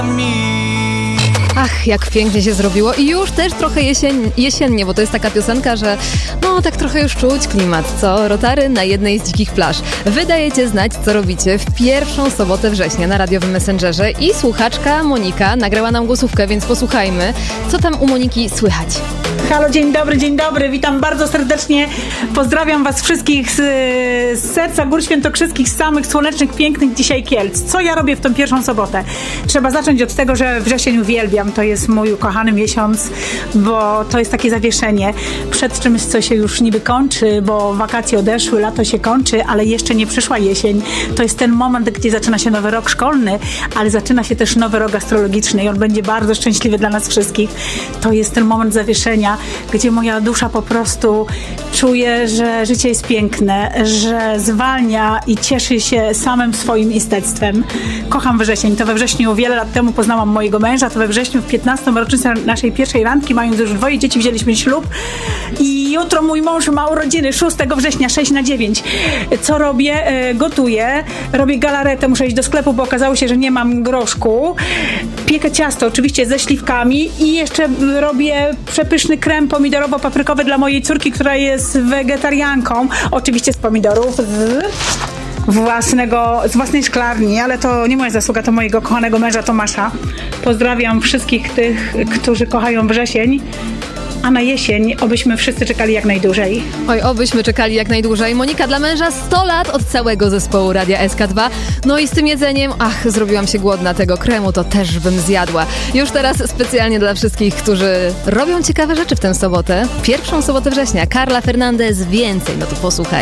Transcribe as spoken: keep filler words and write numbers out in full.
Ach, jak pięknie się zrobiło i już też trochę jesień, jesiennie, bo to jest taka piosenka, że no tak trochę już czuć klimat, co? Rotary na jednej z dzikich plaż. Wy dajecie znać, co robicie w pierwszą sobotę września na radiowym Messengerze i słuchaczka Monika nagrała nam głosówkę, więc posłuchajmy, co tam u Moniki słychać. Halo, dzień dobry, dzień dobry, witam bardzo serdecznie, pozdrawiam was wszystkich z, z serca Gór Świętokrzyskich, z samych słonecznych, pięknych dzisiaj Kielc. Co ja robię w tę pierwszą sobotę? Trzeba zacząć od tego, że wrzesień uwielbiam, to jest mój ukochany miesiąc, bo to jest takie zawieszenie przed czymś, co się już niby kończy, bo wakacje odeszły, lato się kończy, ale jeszcze nie przyszła jesień. To jest ten moment, gdzie zaczyna się nowy rok szkolny, ale zaczyna się też nowy rok astrologiczny i on będzie bardzo szczęśliwy dla nas wszystkich. To jest ten moment zawieszenia, gdzie moja dusza po prostu czuje, że życie jest piękne, że zwalnia i cieszy się samym swoim istectwem. Kocham wrzesień. To we wrześniu wiele lat temu poznałam mojego męża, to we wrześniu w piętnastą rocznicę naszej pierwszej randki, mając już dwoje dzieci, wzięliśmy ślub i jutro mój mąż ma urodziny, szóstego września, sześć na dziewięć. Co robię? E, gotuję, robię galaretę, muszę iść do sklepu, bo okazało się, że nie mam groszku. Piekę ciasto, oczywiście ze śliwkami i jeszcze robię przepyszny krem pomidorowo-paprykowy dla mojej córki, która jest wegetarianką, oczywiście z pomidorów, z własnego, z własnej szklarni, ale to nie moja zasługa, to mojego kochanego męża Tomasza. Pozdrawiam wszystkich tych, którzy kochają wrzesień, a na jesień obyśmy wszyscy czekali jak najdłużej. Oj, obyśmy czekali jak najdłużej. Monika, dla męża sto lat od całego zespołu Radia S K dwa. No i z tym jedzeniem, ach, zrobiłam się głodna, tego kremu to też bym zjadła. Już teraz specjalnie dla wszystkich, którzy robią ciekawe rzeczy w tę sobotę. Pierwszą sobotę września. Carla Fernandez, więcej, no to posłuchaj.